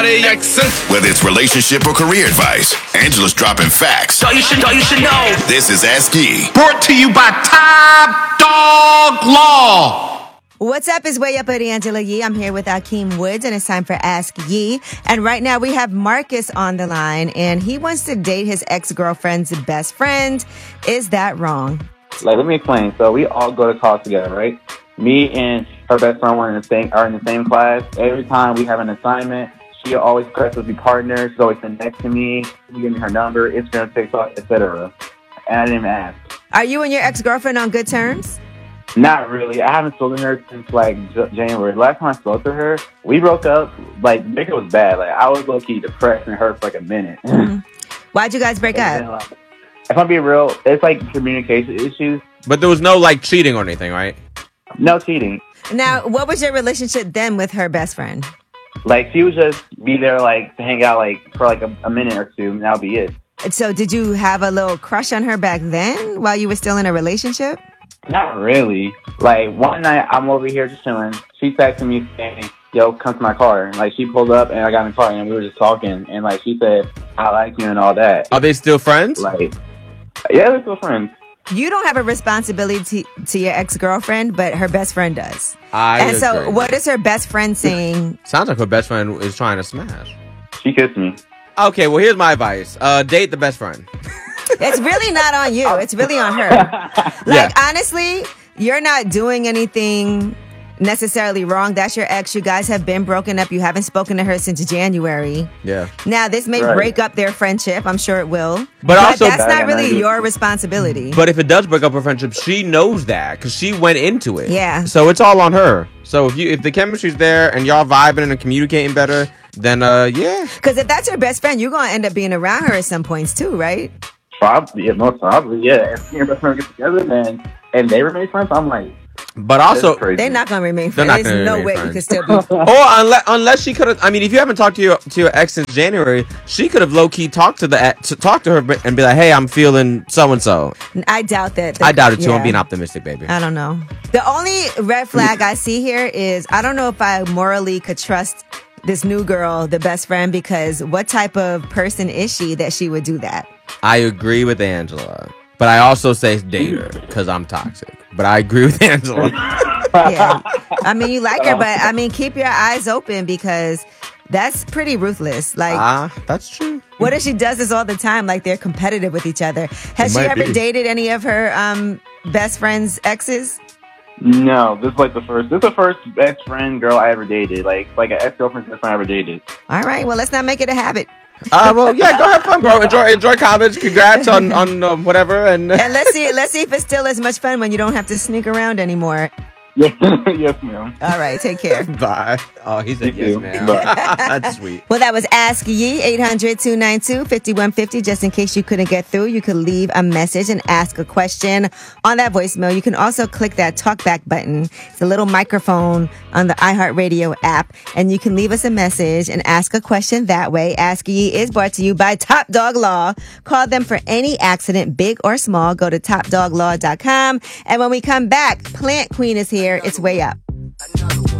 everybody exes. Whether it's relationship or career advice, Angela's dropping facts. All you should know. This is Ask Yee. Brought to you by Top Dog Law. What's up? It's Way Up with Angela Yee. I'm here with Akeem Woods, and it's time for Ask Yee. And right now we have Marcus on the line, and he wants to date his ex-girlfriend's best friend. Is that wrong? Like, let me explain. So we all go to college together, right? Me and her best friend are in the same class. Every time we have an assignment, she always prefers to be partners. She's always sitting next to me. She give me her number, Instagram, TikTok, etc. And I didn't even ask. Are you and your ex-girlfriend on good terms? Not really. I haven't spoken to her since like January. Last time I spoke to her, we broke up. Like, it was bad. Like, I was low-key depressed and hurt for like a minute. Mm-hmm. Why'd you guys break up? Then, like, if I'm being real, it's like communication issues. But there was no like cheating or anything, right? No cheating. Now, what was your relationship then with her best friend? Like, she would just be there like to hang out like for like a minute or two, and that'll be it. So did you have a little crush on her back then while you were still in a relationship? Not really. Like, one night, I'm over here just chilling. She texted me saying, yo, come to my car. And, like, she pulled up, and I got in the car, and we were just talking. And, like, she said, I like you and all that. Are they still friends? Like, yeah, they're still friends. You don't have a responsibility to your ex-girlfriend, but her best friend does. I And so agree. what is her best friend saying? Sounds like her best friend is trying to smash. She kissed me. Okay, well, here's my advice. Date the best friend. It's really not on you. It's really on her. Like, honestly, you're not doing anything necessarily wrong. That's your ex. You guys have been broken up. You haven't spoken to her since January. Yeah. Now, this may break up their friendship. I'm sure it will. But also, that's not really your responsibility. But if it does break up a friendship, she knows that because she went into it. Yeah. So it's all on her. So if the chemistry's there and y'all vibing and communicating better, then yeah. Because if that's your best friend, you're going to end up being around her at some points too, right? Probably, yeah, most probably, yeah. If me and best friend get together, then, and they remain friends, I'm like, but also, they're not going to remain They're friends. not There's gonna no remain way friends. you can still be friends. Or unless she could have. I mean, if you haven't talked to your ex since January, she could have low key talked to her and be like, "Hey, I'm feeling so and so." I doubt that. I doubt it too. Yeah. I'm being optimistic, baby. I don't know. The only red flag I see here is I don't know if I morally could trust this new girl, the best friend, because what type of person is she that she would do that? I agree with Angela, but I also say date her because I'm toxic. But I agree with Angela. Yeah. I mean, you like her, but I mean, keep your eyes open because that's pretty ruthless. Like, that's true. What if she does this all the time? Like, they're competitive with each other. Has she ever dated any of her best friend's exes? no, this is the first best friend girl I ever dated. Like an ex-girlfriend's best friend I ever dated. All right. Well, let's not make it a habit. Well, yeah, go have fun, bro. Enjoy college. Congrats on whatever. And And let's see if it's still as much fun when you don't have to sneak around anymore. Yes, ma'am. All right, take care. Bye. Oh, he said yes, man. That's sweet. Well, that was Ask Yee, 800-292-5150. Just in case you couldn't get through, you could leave a message and ask a question on that voicemail. You can also click that talkback button. It's a little microphone on the iHeartRadio app, and you can leave us a message and ask a question that way. Ask Yee is brought to you by Top Dog Law. Call them for any accident, big or small. Go to topdoglaw.com. And when we come back, Plant Queen is here. It's Way Up.